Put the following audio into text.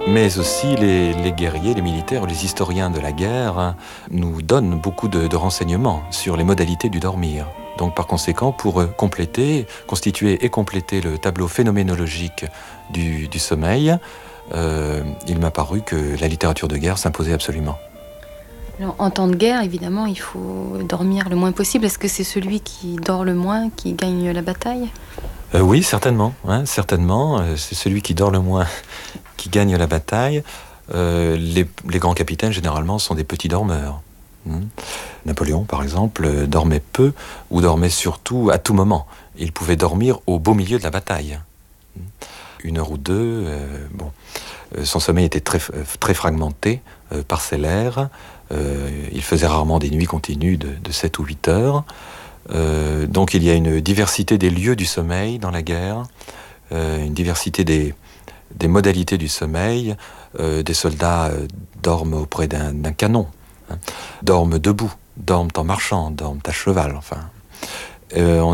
Mais aussi les guerriers, les militaires, les historiens de la guerre nous donnent beaucoup de renseignements sur les modalités du dormir. Donc par conséquent, pour constituer et compléter le tableau phénoménologique du sommeil, il m'a paru que la littérature de guerre s'imposait absolument. Alors, en temps de guerre, évidemment, il faut dormir le moins possible. Est-ce que c'est celui qui dort le moins qui gagne la bataille ? Oui, certainement. Certainement. C'est celui qui dort le moins qui gagne la bataille. Les grands capitaines, généralement, sont des petits dormeurs. Napoléon, par exemple, dormait peu ou dormait surtout à tout moment. Il pouvait dormir au beau milieu de la bataille. 1 heure ou 2, son sommeil était très fragmenté, parcellaire. Il faisait rarement des nuits continues de 7 ou 8 heures. Donc il y a une diversité des lieux du sommeil dans la guerre, une diversité des modalités du sommeil. Des soldats dorment auprès d'un canon, dorment debout, dorment en marchant, dorment à cheval, enfin.